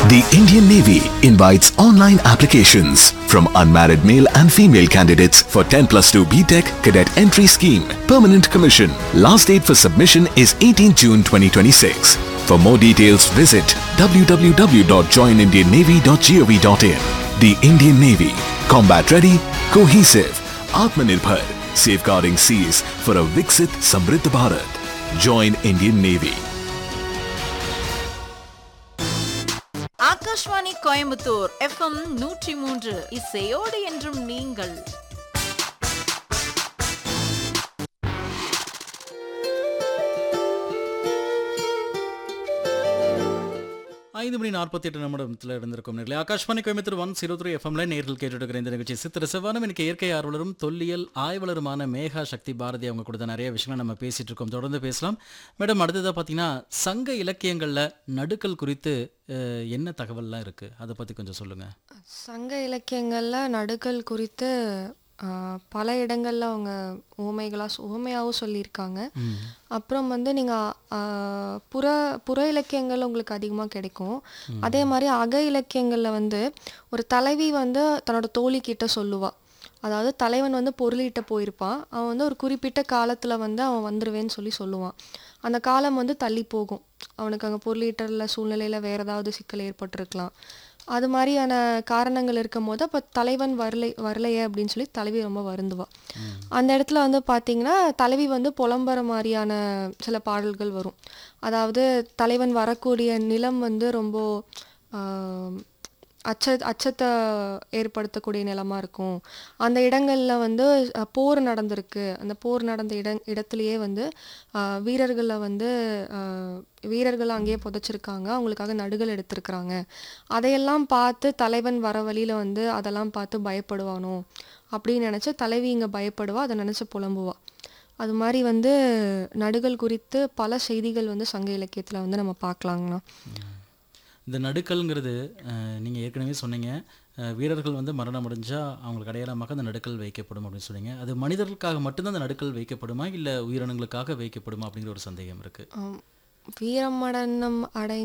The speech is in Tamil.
The Indian Navy invites online applications from unmarried male and female candidates for 10+2 BTech Cadet Entry Scheme, Permanent Commission. Last date for submission is 18 June 2026. For more details, visit www.joinindiannavy.gov.in. The Indian Navy, combat ready, cohesive, Atmanirbhar, safeguarding seas for a Viksit Samriddh Bharat. Join Indian Navy. Akashvani Coimbatore FM 103 இசையோடு என்றும் நீங்கள். ஐந்து மணி 48 நிமிடத்தில் இருந்திருக்கும் நேர்களே. ஆகாஷ்வாணி கோயம்புத்தூர் 103 எஃப்எம்ல நேரில் கேட்டுட்டு இந்த நிகழ்ச்சி சித்திர செவ்வானம். இன்னைக்கு இயற்கை ஆர்வலரும் தொல்லியல் ஆய்வாளருமான மேகா சக்தி பாரதி அவங்க கொடுத்த நிறைய விஷயங்கள் நம்ம பேசிட்டு இருக்கோம். தொடர்ந்து பேசலாம் மேடம். அடுத்ததாக பார்த்தீங்கன்னா சங்க இலக்கியங்களில் நடுக்கல் குறித்து என்ன தகவல்லாம் இருக்கு, அதை பற்றி கொஞ்சம் சொல்லுங்க. சங்க இலக்கியங்களில் நடுக்கல் குறித்து பல இடங்களில் அவங்க உவமையாகவும் சொல்லியிருக்காங்க. அப்புறம் வந்து நீங்கள் புற இலக்கியங்கள் உங்களுக்கு அதிகமாக கிடைக்கும். அதே மாதிரி அக இலக்கியங்களில் வந்து ஒரு தலைவி வந்து தன்னோட தோழி கிட்ட சொல்லுவாள். அதாவது தலைவன் வந்து பொருளீட்ட போயிருப்பான். அவன் வந்து ஒரு குறிப்பிட்ட காலத்தில் வந்து அவன் வந்துடுவேன்னு சொல்லுவான். அந்த காலம் வந்து தள்ளி போகும். அவனுக்கு அங்கே பொருளீட்டரில் சூழ்நிலையில் வேறு ஏதாவது சிக்கல் ஏற்பட்டிருக்கலாம். அது மாதிரியான காரணங்கள் இருக்கும் போது அப்போ தலைவன் வரலையே அப்படின்னு சொல்லி தலைவி ரொம்ப வருந்துவாள். அந்த இடத்துல வந்து பார்த்திங்கன்னா தலைவி வந்து புலம்புற மாதிரியான சில பாடல்கள் வரும். அதாவது தலைவன் வரக்கூடிய நிலம் வந்து ரொம்ப அச்சத்தை ஏற்படுத்தக்கூடிய நிலமாக இருக்கும். அந்த இடங்களில் வந்து போர் நடந்திருக்கு. அந்த போர் நடந்த இடத்துலையே வந்து வீரர்களை அங்கேயே புதைச்சிருக்காங்க. அவங்களுக்காக நடுகள் எடுத்திருக்கிறாங்க. அதையெல்லாம் பார்த்து தலைவன் வர வழியில் வந்து அதெல்லாம் பார்த்து பயப்படுவானோ அப்படின்னு நினச்சி தலைவி இங்கே பயப்படுவா. அதை நினச்சி புலம்புவா. அது மாதிரி வந்து நடுகள் குறித்து பல செய்திகள் வந்து சங்க இலக்கியத்தில் வந்து நம்ம பார்க்கலாங்கண்ணா. இந்த நடுக்கல்ங்கிறது நீங்கள் ஏற்கனவே சொன்னீங்க, வீரர்கள் வந்து மரணம் அடைஞ்சால் அவங்களுக்கு அடையாளமாக அந்த நடுக்கல் வைக்கப்படும் அப்படின்னு சொன்னீங்க. அது மனிதர்களுக்காக மட்டும்தான் அந்த நடுக்கல் வைக்கப்படுமா இல்லை உயிரினங்களுக்காக வைக்கப்படுமா அப்படிங்கிற ஒரு சந்தேகம் இருக்குது. வீரமரணம்